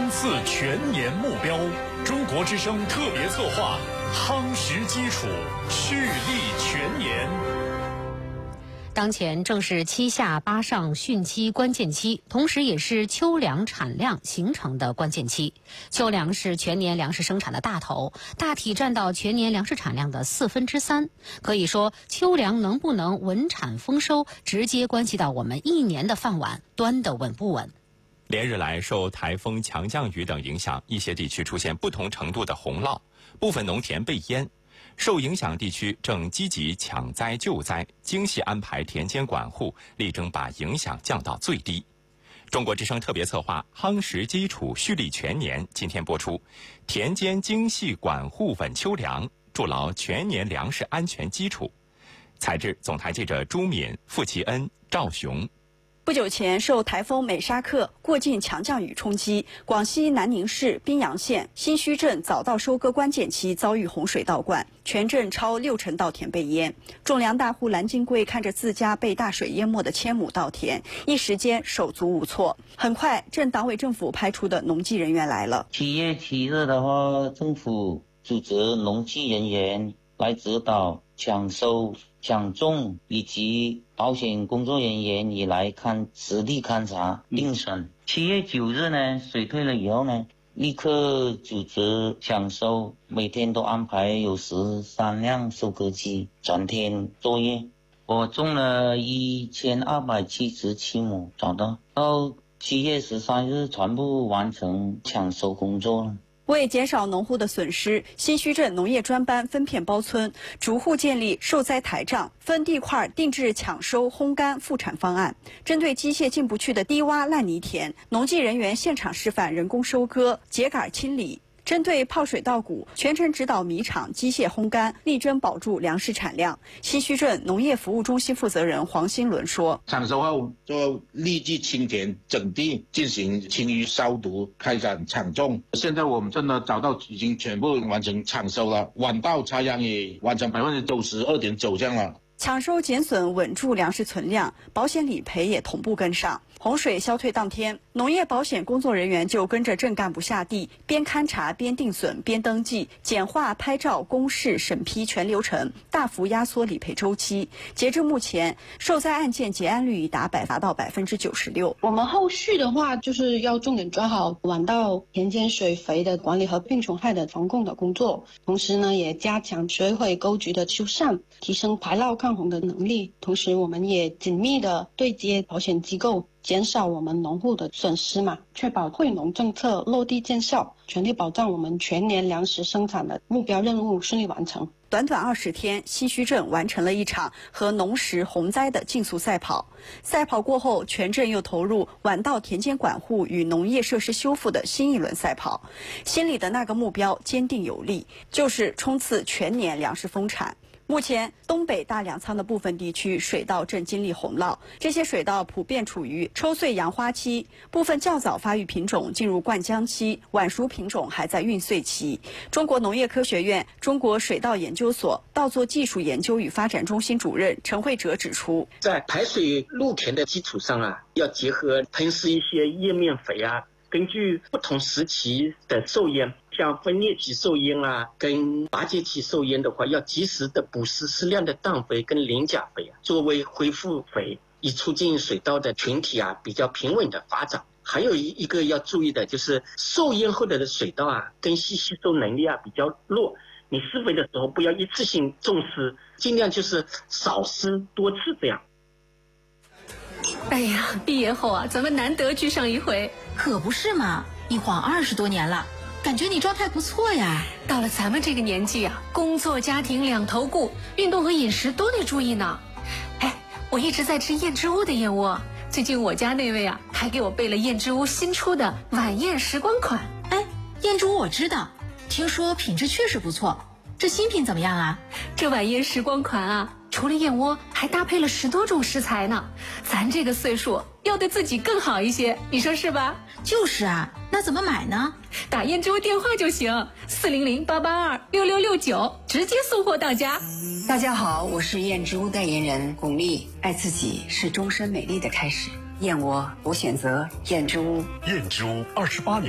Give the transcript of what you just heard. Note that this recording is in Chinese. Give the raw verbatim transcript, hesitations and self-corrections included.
冲刺全年目标，中国之声特别策划，夯实基础，蓄力全年。 当前正是七下八上汛期关键期，同时也是秋粮产量形成的关键期。秋粮是全年粮食生产的大头，大体占到全年粮食产量的四分之三。可以说，秋粮能不能稳产丰收，直接关系到我们一年的饭碗端得稳不稳。 连日来，受台风、强降雨等影响，一些地区出现不同程度的洪涝，部分农田被淹。受影响地区正积极抢灾救灾，精细安排田间管护，力争把影响降到最低。中国之声特别策划夯实基础，蓄力全年今天播出，田间精细管护稳秋粮，筑牢全年粮食安全基础。采制总台记者朱敏、付其恩、赵雄。 不久前，受台风美沙克过境强降雨冲击，广西南宁市宾阳县新圩镇早稻收割关键期遭遇洪水倒灌，全镇超六成稻田被淹。种粮大户蓝金贵看着自家被大水淹没的千亩稻田，一时间手足无措。很快，镇党委政府派出的农技人员来了。 七月七日的话，政府组织农技人员来指导抢收、抢种，以及保险工作人员也来看实地勘察定损。七月九日呢，水退了以后呢，立刻组织抢收，每天都安排有十三辆收割机全天作业。我种了一千二百七十七亩，找到到七月十三日全部完成抢收工作了。 为减少农户的损失，新圩镇农业专班分片包村，逐户建立受灾台账，分地块定制抢收、烘干、复产方案。针对机械进不去的低洼烂泥田，农技人员现场示范人工收割、秸秆清理。针对泡水稻谷，全程指导米厂机械烘干，力争保住粮食产量。新圩镇农业服务中心负责人黄新伦说：“ 抢收后就立即清田整地，进行清淤消毒，开展抢种。现在我们真的找到已经全部完成抢收了，晚稻插秧也完成百分之九十二点九这样了。” 抢收减损，稳住粮食存量，保险理赔也同步跟上。洪水消退当天，农业保险工作人员就跟着镇干部下地，边勘察边定损边登记，简化拍照、公示、审批全流程，大幅压缩理赔周期。截至目前，受灾案件结案率已达百达到百分之九十六。 我们后续的话，就是要重点抓好晚稻田间水肥的管理和病虫害的防控的工作，同时呢，也加强水毁沟渠的修缮，提升排涝抗洪的能力。同时，我们也紧密的对接保险机构，减少我们农户的损失嘛，确保惠农政策落地见效，全力保障我们全年粮食生产的目标任务顺利完成。 短短二十天，新圩镇完成了一场和农时洪灾的竞速赛跑。赛跑过后，全镇又投入晚稻田间管护与农业设施修复的新一轮赛跑。心里的那个目标坚定有力，就是冲刺全年粮食丰产。目前，东北大粮仓的部分地区水稻正经历洪涝，这些水稻普遍处于抽穗扬花期，部分较早发育品种进入灌浆期，晚熟品种还在孕穗期。中国农业科学院中国水稻研究所稻作技术研究与发展中心主任陈慧哲指出， 在排水露田的基础上啊，要结合喷施一些叶面肥啊，根据不同时期的受淹，像分裂期受淹啊，跟拔节期受淹的话，要及时的补施适量的氮肥跟磷钾肥啊，作为恢复肥，以促进水稻的群体啊比较平稳的发展。还有一个要注意的就是受淹后的水稻啊，根系吸收能力啊比较弱，你施肥的时候不要一次性重施，尽量就是少施多次这样。 哎呀，毕业后啊，咱们难得聚上一回。 可不是嘛，一晃二十多年了，感觉你状态不错呀。 到了咱们这个年纪啊，工作家庭两头顾，运动和饮食都得注意呢。哎，我一直在吃燕之屋的燕窝，最近我家那位啊，还给我备了燕之屋新出的晚宴时光款。 哎，燕之屋我知道，听说品质确实不错，这新品怎么样啊？ 这晚宴时光款啊，除了燕窝，还搭配了十多种食材呢。咱这个岁数要对自己更好一些，你说是吧？ 就是啊，那怎么买呢？ 打燕之屋电话就行，四零零八八二六六六九，直接送货到家。 大家好，我是燕之屋代言人巩俐。爱自己是终身美丽的开始，燕窝我选择燕之屋。 燕之屋二十八年。